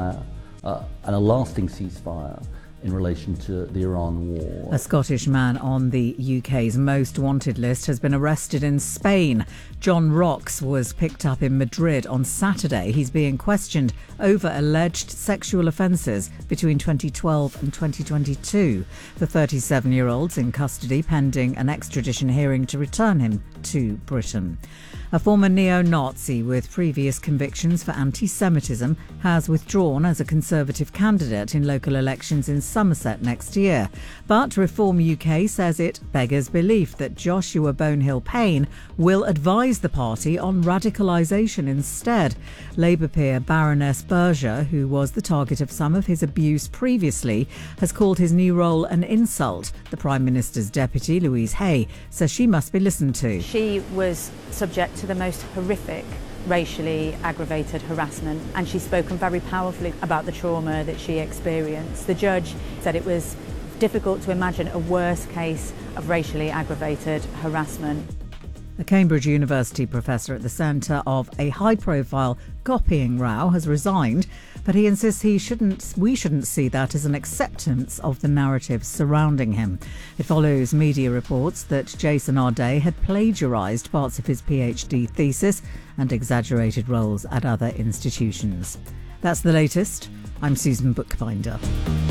ceasefire and a lasting ceasefire in relation to the Iran war. A Scottish man on the UK's most wanted list has been arrested in Spain. John Rocks was picked up in Madrid on Saturday. He's being questioned over alleged sexual offences between 2012 and 2022. The 37-year-old's in custody pending an extradition hearing to return him to Britain. A former neo-Nazi with previous convictions for anti-Semitism has withdrawn as a Conservative candidate in local elections in Somerset next year. But Reform UK says it beggars belief that Joshua Bonehill-Payne will advise the party on radicalisation instead. Labour peer Baroness Berger, who was the target of some of his abuse previously, has called his new role an insult. The Prime Minister's deputy, Louise Hay, says she must be listened to. She was subject to the most horrific racially aggravated harassment, and she's spoken very powerfully about the trauma that she experienced. The judge said it was difficult to imagine a worse case of racially aggravated harassment. A Cambridge University professor at the centre of a high-profile copying row has resigned, but he insists we shouldn't see that as an acceptance of the narrative surrounding him. It follows media reports that Jason Arday had plagiarised parts of his PhD thesis and exaggerated roles at other institutions. That's the latest. I'm Susan Bookbinder.